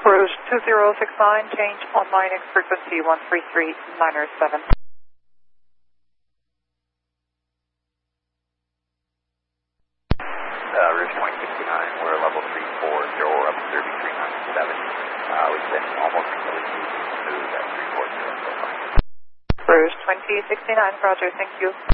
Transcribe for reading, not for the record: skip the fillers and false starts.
Rouge 2069, change on line X frequency 133.907. Rouge 2069, we're level 340, we're up 3397. We've been almost completely smooth at 340. Rouge 2069, roger, thank you.